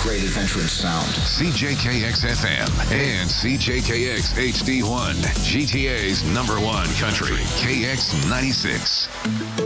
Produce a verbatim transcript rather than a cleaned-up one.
great adventurous sound. C J K X F M and C J K X H D one, G T A's number one country, K X ninety-six.